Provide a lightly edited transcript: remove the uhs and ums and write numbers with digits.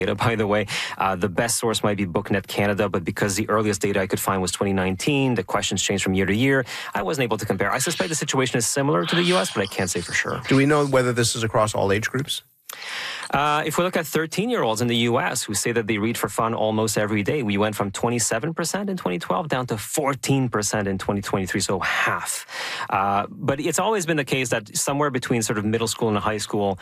data, by the way. The best source might be BookNet Canada, but because the earliest data I could find was 2019, the questions change from year to year. I wasn't able to compare. I suspect the situation is similar to the U.S., but I can't say for sure. Do we know whether this is across all age groups? If we look at 13-year-olds in the U.S. who say that they read for fun almost every day, we went from 27% in 2012 down to 14% in 2023, so half. But it's always been the case that somewhere between sort of middle school and high school,